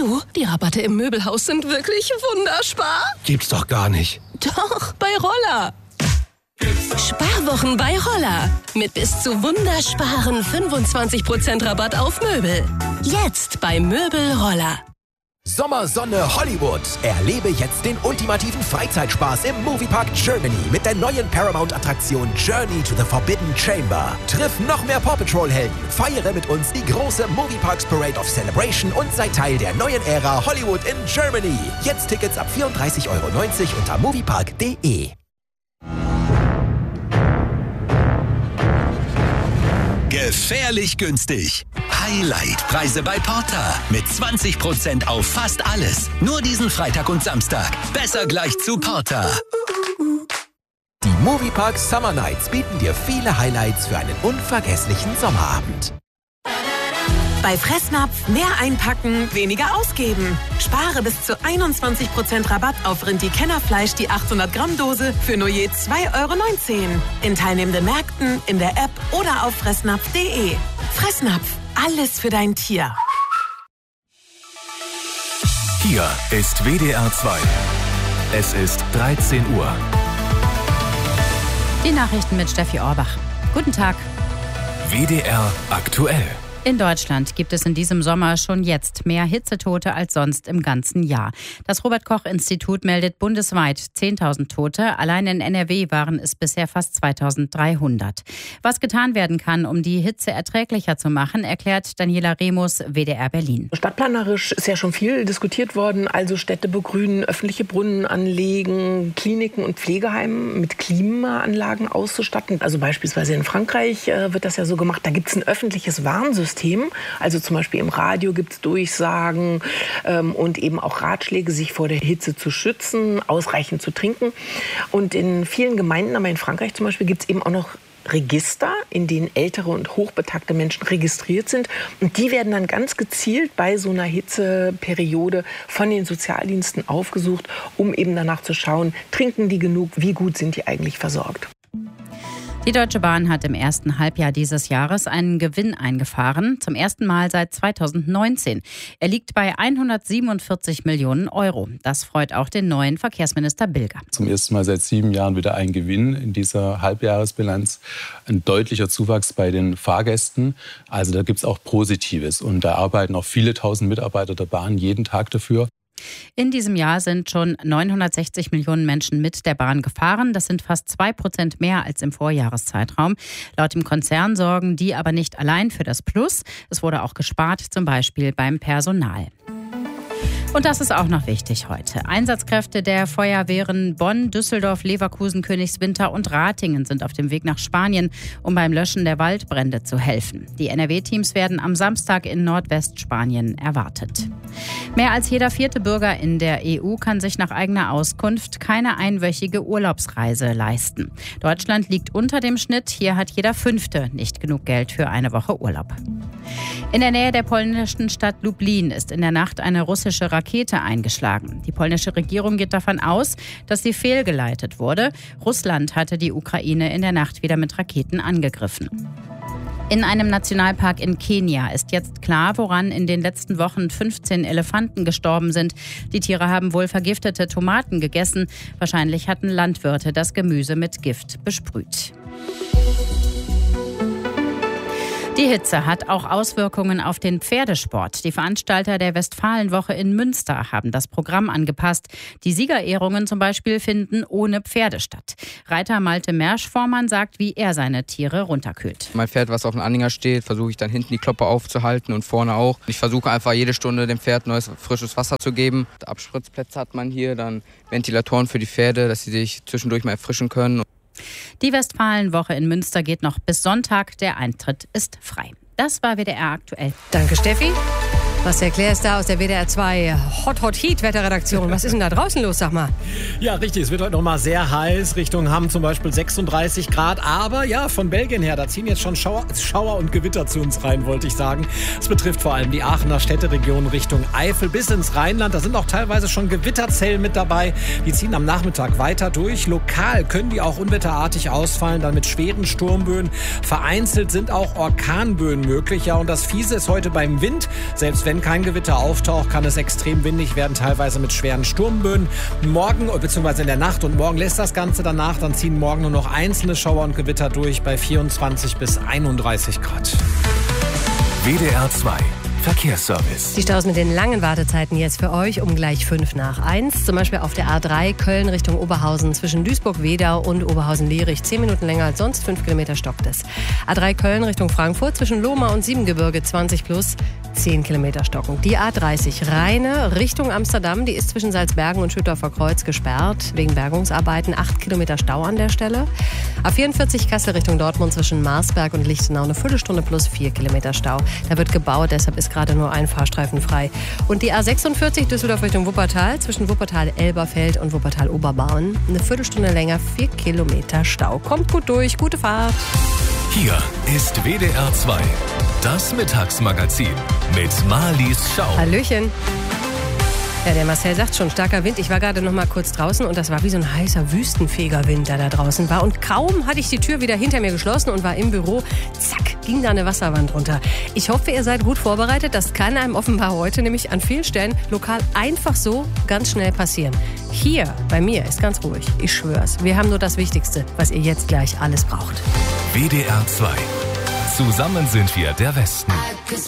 Du, die Rabatte im Möbelhaus sind wirklich wunderbar. Gibt's doch gar nicht. Doch, bei Roller. Sparwochen bei Roller. Mit bis zu wundersparen 25% Rabatt auf Möbel. Jetzt bei Möbel Roller. Sommersonne Hollywood. Erlebe jetzt den ultimativen Freizeitspaß im Moviepark Germany mit der neuen Paramount-Attraktion Journey to the Forbidden Chamber. Triff noch mehr Paw Patrol-Helden, feiere mit uns die große Movieparks Parade of Celebration und sei Teil der neuen Ära Hollywood in Germany. Jetzt Tickets ab 34,90 € unter moviepark.de. Gefährlich günstig. Highlight-Preise bei Porter. Mit 20% auf fast alles. Nur diesen Freitag und Samstag. Besser gleich zu Porter. Die Moviepark Summer Nights bieten dir viele Highlights für einen unvergesslichen Sommerabend. Bei Fressnapf mehr einpacken, weniger ausgeben. Spare bis zu 21% Rabatt auf Rindi-Kennerfleisch, die 800-Gramm-Dose für nur je 2,19 € in teilnehmenden Märkten, in der App oder auf fressnapf.de. Fressnapf, alles für dein Tier. Hier ist WDR 2. Es ist 13 Uhr. Die Nachrichten mit Steffi Orbach. Guten Tag. WDR aktuell. In Deutschland gibt es in diesem Sommer schon jetzt mehr Hitzetote als sonst im ganzen Jahr. Das Robert-Koch-Institut meldet bundesweit 10.000 Tote. Allein in NRW waren es bisher fast 2.300. Was getan werden kann, um die Hitze erträglicher zu machen, erklärt Daniela Remus, WDR Berlin. Stadtplanerisch ist ja schon viel diskutiert worden. Also Städte begrünen, öffentliche Brunnen anlegen, Kliniken und Pflegeheimen mit Klimaanlagen auszustatten. Also beispielsweise in Frankreich wird das ja so gemacht. Da gibt es ein öffentliches Warnsystem. Also zum Beispiel im Radio gibt es Durchsagen und eben auch Ratschläge, sich vor der Hitze zu schützen, ausreichend zu trinken. Und in vielen Gemeinden, aber in Frankreich zum Beispiel, gibt es eben auch noch Register, in denen ältere und hochbetagte Menschen registriert sind. Und die werden dann ganz gezielt bei so einer Hitzeperiode von den Sozialdiensten aufgesucht, um eben danach zu schauen, trinken die genug, wie gut sind die eigentlich versorgt. Die Deutsche Bahn hat im ersten Halbjahr dieses Jahres einen Gewinn eingefahren, zum ersten Mal seit 2019. Er liegt bei 147 Millionen €. Das freut auch den neuen Verkehrsminister Bilger. Zum ersten Mal seit 7 Jahren wieder ein Gewinn in dieser Halbjahresbilanz. Ein deutlicher Zuwachs bei den Fahrgästen. Also da gibt es auch Positives. Und da arbeiten auch viele tausend Mitarbeiter der Bahn jeden Tag dafür. In diesem Jahr sind schon 960 Millionen Menschen mit der Bahn gefahren. Das sind fast 2% mehr als im Vorjahreszeitraum. Laut dem Konzern sorgen die aber nicht allein für das Plus. Es wurde auch gespart, zum Beispiel beim Personal. Und das ist auch noch wichtig heute. Einsatzkräfte der Feuerwehren Bonn, Düsseldorf, Leverkusen, Königswinter und Ratingen sind auf dem Weg nach Spanien, um beim Löschen der Waldbrände zu helfen. Die NRW-Teams werden am Samstag in Nordwestspanien erwartet. Mehr als jeder 4. Bürger in der EU kann sich nach eigener Auskunft keine einwöchige Urlaubsreise leisten. Deutschland liegt unter dem Schnitt. Hier hat jeder 5. nicht genug Geld für eine Woche Urlaub. In der Nähe der polnischen Stadt Lublin ist in der Nacht eine russische Rakete eingeschlagen. Die polnische Regierung geht davon aus, dass sie fehlgeleitet wurde. Russland hatte die Ukraine in der Nacht wieder mit Raketen angegriffen. In einem Nationalpark in Kenia ist jetzt klar, woran in den letzten Wochen 15 Elefanten gestorben sind. Die Tiere haben wohl vergiftete Tomaten gegessen. Wahrscheinlich hatten Landwirte das Gemüse mit Gift besprüht. Die Hitze hat auch Auswirkungen auf den Pferdesport. Die Veranstalter der Westfalenwoche in Münster haben das Programm angepasst. Die Siegerehrungen zum Beispiel finden ohne Pferde statt. Reiter Malte Mersch-Vormann sagt, wie er seine Tiere runterkühlt. Mein Pferd, was auf dem Anhänger steht, versuche ich dann hinten die Kloppe aufzuhalten und vorne auch. Ich versuche einfach jede Stunde dem Pferd neues, frisches Wasser zu geben. Abspritzplätze hat man hier, dann Ventilatoren für die Pferde, dass sie sich zwischendurch mal erfrischen können. Die Westfalenwoche in Münster geht noch bis Sonntag. Der Eintritt ist frei. Das war WDR aktuell. Danke, Steffi. Was erklärst du da aus der WDR 2 Hot-Heat-Wetterredaktion? Was ist denn da draußen los, sag mal? Ja, richtig. Es wird heute noch mal sehr heiß. Richtung Hamm zum Beispiel 36 Grad. Aber ja, von Belgien her, da ziehen jetzt schon Schauer und Gewitter zu uns rein, wollte ich sagen. Es betrifft vor allem die Aachener Städteregion Richtung Eifel bis ins Rheinland. Da sind auch teilweise schon Gewitterzellen mit dabei. Die ziehen am Nachmittag weiter durch. Lokal können die auch unwetterartig ausfallen, dann mit schweren Sturmböen. Vereinzelt sind auch Orkanböen möglich. Ja, und das Fiese ist heute beim Wind. Selbst wenn wenn kein Gewitter auftaucht, kann es extrem windig werden, teilweise mit schweren Sturmböen. Morgen, bzw. in der Nacht und morgen lässt das Ganze danach. Dann ziehen morgen nur noch einzelne Schauer und Gewitter durch bei 24 bis 31 Grad. WDR 2 Verkehrsservice. Die Staus mit den langen Wartezeiten jetzt für euch um gleich 1:05. Zum Beispiel auf der A3 Köln Richtung Oberhausen zwischen Duisburg-Wedau und Oberhausen-Lierich. 10 Minuten länger als sonst, 5 Kilometer stockt es. A3 Köln Richtung Frankfurt zwischen Lohmar und Siebengebirge 20 plus, 10 Kilometer stocken. Die A30 Rheine Richtung Amsterdam, die ist zwischen Salzbergen und Schüttorfer Kreuz gesperrt. Wegen Bergungsarbeiten 8 Kilometer Stau an der Stelle. A44 Kassel Richtung Dortmund zwischen Marsberg und Lichtenau eine Viertelstunde plus 4 Kilometer Stau. Da wird gebaut, deshalb ist gerade nur ein Fahrstreifen frei. Und die A46 Düsseldorf Richtung Wuppertal zwischen Wuppertal-Elberfeld und Wuppertal-Oberbauen eine Viertelstunde länger, 4 Kilometer Stau. Kommt gut durch, gute Fahrt. Hier ist WDR 2, das Mittagsmagazin mit Marlies Schau. Hallöchen. Ja, der Marcel sagt schon, starker Wind. Ich war gerade noch mal kurz draußen und das war wie so ein heißer Wüstenfegerwind, der da draußen war. Und kaum hatte ich die Tür wieder hinter mir geschlossen und war im Büro, zack, ging da eine Wasserwand runter. Ich hoffe, ihr seid gut vorbereitet. Das kann einem offenbar heute nämlich an vielen Stellen lokal einfach so ganz schnell passieren. Hier bei mir ist ganz ruhig, ich schwör's. Wir haben nur das Wichtigste, was ihr jetzt gleich alles braucht. WDR 2. Zusammen sind wir der Westen.